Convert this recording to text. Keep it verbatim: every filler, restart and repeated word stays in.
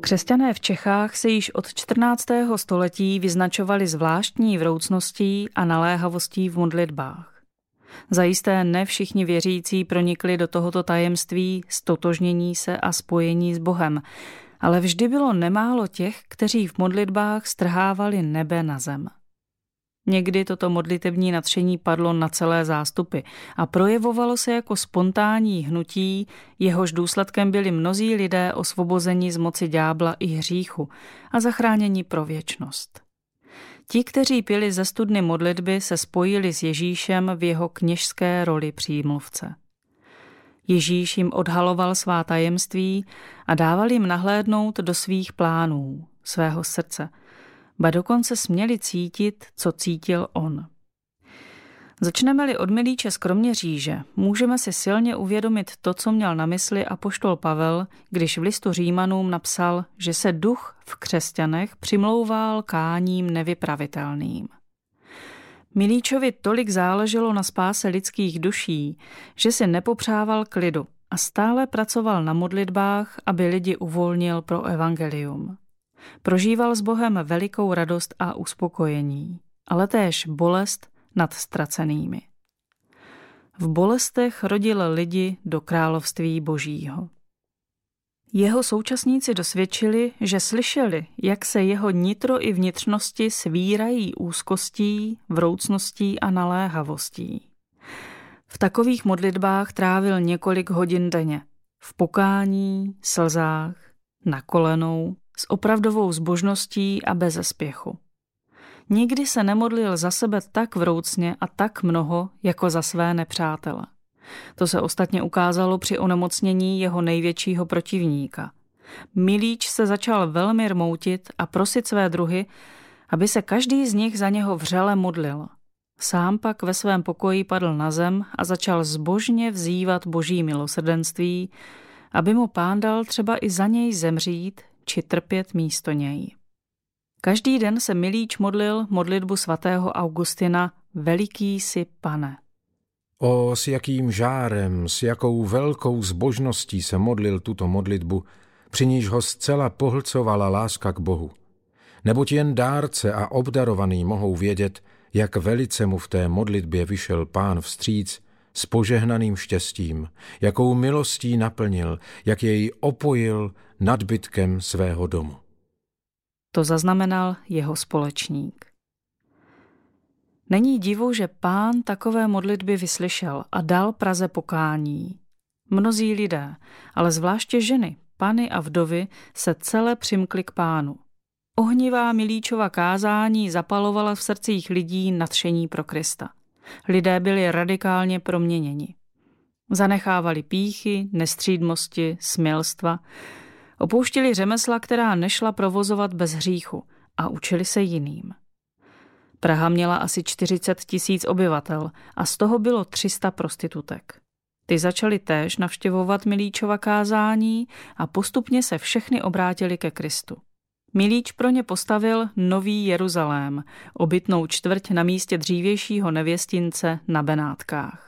Křesťané v Čechách se již od čtrnáctého století vyznačovali zvláštní vroucností a naléhavostí v modlitbách. Zajisté ne všichni věřící pronikli do tohoto tajemství stotožnění se a spojení s Bohem, ale vždy bylo nemálo těch, kteří v modlitbách strhávali nebe na zem. Někdy toto modlitební nadšení padlo na celé zástupy a projevovalo se jako spontánní hnutí, jehož důsledkem byli mnozí lidé osvobozeni z moci ďábla i hříchu a zachráněni pro věčnost. Ti, kteří pili ze studny modlitby, se spojili s Ježíšem v jeho kněžské roli přímluvce. Ježíš jim odhaloval svá tajemství a dával jim nahlédnout do svých plánů, svého srdce, ba dokonce směli cítit, co cítil on. Začneme-li od Milíče z Kroměříže, můžeme si silně uvědomit to, co měl na mysli apoštol Pavel, když v listu Římanům napsal, že se duch v křesťanech přimlouval káním nevypravitelným. Milíčovi tolik záleželo na spáse lidských duší, že si nepopřával klidu a stále pracoval na modlitbách, aby lidi uvolnil pro evangelium. Prožíval s Bohem velikou radost a uspokojení, ale též bolest nad ztracenými. V bolestech rodil lidi do království Božího. Jeho současníci dosvědčili, že slyšeli, jak se jeho nitro i vnitřnosti svírají úzkostí, vroucností a naléhavostí. V takových modlitbách trávil několik hodin denně, v pokání, slzách, na kolenou, s opravdovou zbožností a beze spěchu. Nikdy se nemodlil za sebe tak vroucně a tak mnoho, jako za své nepřátele. To se ostatně ukázalo při onemocnění jeho největšího protivníka. Milíč se začal velmi rmoutit a prosit své druhy, aby se každý z nich za něho vřele modlil. Sám pak ve svém pokoji padl na zem a začal zbožně vzývat Boží milosrdenství, aby mu Pán dal třeba i za něj zemřít či trpět místo něj. Každý den se Milíč modlil modlitbu svatého Augustina Veliký jsi, Pane. O, s jakým žárem, s jakou velkou zbožností se modlil tuto modlitbu, při níž ho zcela pohlcovala láska k Bohu. Neboť jen dárce a obdarovaný mohou vědět, jak velice mu v té modlitbě vyšel Pán vstříc s požehnaným štěstím, jakou milostí naplnil, jak jej opojil nadbytkem svého domu. To zaznamenal jeho společník. Není divu, že Pán takové modlitby vyslyšel a dal Praze pokání. Mnozí lidé, ale zvláště ženy, pany a vdovy, se celé přimkly k Pánu. Ohnivá Milíčova kázání zapalovala v srdcích lidí nadšení pro Krista. Lidé byli radikálně proměněni. Zanechávali pýchy, nestřídmosti, smělstva, opouštěli řemesla, která nešla provozovat bez hříchu, a učili se jiným. Praha měla asi čtyřicet tisíc obyvatel a z toho bylo tři sta prostitutek. Ty začaly též navštěvovat Milíčova kázání a postupně se všechny obrátili ke Kristu. Milíč pro ně postavil Nový Jeruzalém, obytnou čtvrť na místě dřívějšího nevěstince na Benátkách.